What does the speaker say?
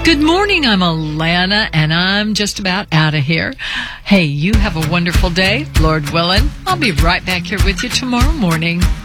Good morning, I'm Alana, and I'm just about out of here. Hey, you have a wonderful day, Lord willing. I'll be right back here with you tomorrow morning.